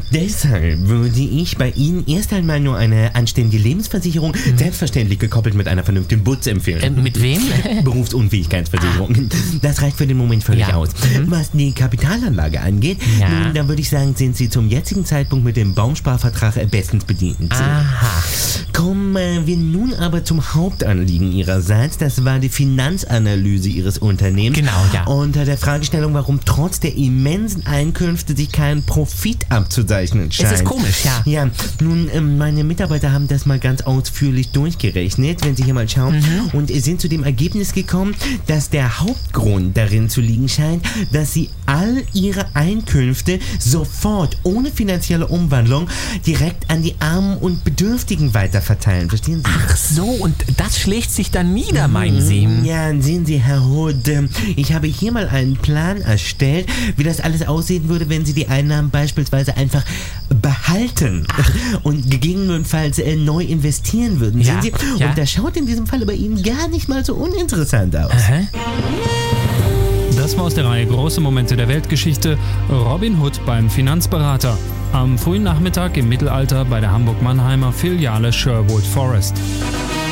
Deshalb würde ich bei Ihnen erst einmal nur eine anständige Lebensversicherung, selbstverständlich gekoppelt mit einer vernünftigen Butz empfehlen. Mit wem? Berufsunfähigkeitsversicherung. Das reicht für den Moment völlig aus. Was die Kapitalanlage angeht, nun, da würde ich sagen, sind Sie zum jetzigen Zeitpunkt mit dem Baumsparvertrag bestens bedient. Aha. Kommen wir nun aber zum Hauptanliegen Ihrerseits. Das war die Finanzanalyse Ihres Unternehmens. Genau, ja. Unter der Fragestellung, warum trotz der immensen Einkünfte sich kein Profit abzuzeichnen scheint. Es ist komisch, ja. Ja, nun, meine Mitarbeiter haben das mal ganz ausführlich durchgerechnet, wenn Sie hier mal schauen, und sind zu dem Ergebnis gekommen, dass der Hauptgrund darin zu liegen scheint, dass Sie all Ihre Einkünfte sofort, ohne finanzielle Umwandlung, direkt an die Armen und Bedürftigen weiterverteilen. Verstehen Sie? Ach so, und das schlägt sich dann nieder, meinen Sie? Ja, sehen Sie, Herr Hood, ich habe hier mal einen Plan erstellt, wie das alles aussehen würde, wenn Sie die Einnahmen beispielsweise einfach behalten und gegebenenfalls neu investieren würden. Sehen Sie? Und das schaut in diesem Fall bei Ihnen gar nicht mal so uninteressant aus. Aha. Das war aus der Reihe Große Momente der Weltgeschichte. Robin Hood beim Finanzberater. Am frühen Nachmittag im Mittelalter bei der Hamburg-Mannheimer Filiale Sherwood Forest.